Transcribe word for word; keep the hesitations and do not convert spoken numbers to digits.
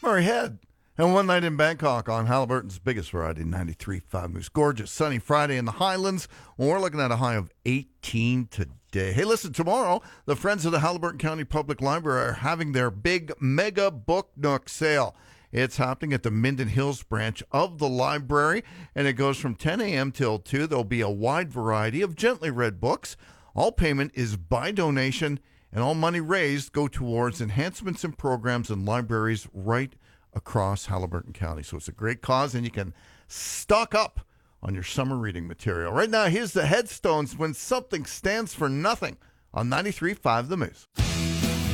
Murray Head. And one night in Bangkok on Halliburton's biggest variety, ninety-three point five Moose. Gorgeous sunny Friday in the Highlands. We're looking at a high of eighteen today. Hey, listen, tomorrow, the Friends of the Halliburton County Public Library are having their big mega book nook sale. It's happening at the Minden Hills branch of the library, and it goes from ten a.m. till two. There'll be a wide variety of gently read books. All payment is by donation, and all money raised go towards enhancements and programs in libraries right across Halliburton County. So it's a great cause, and you can stock up on your summer reading material. Right now, here's the Headstones, When Something Stands for Nothing, on ninety-three point five The Moose.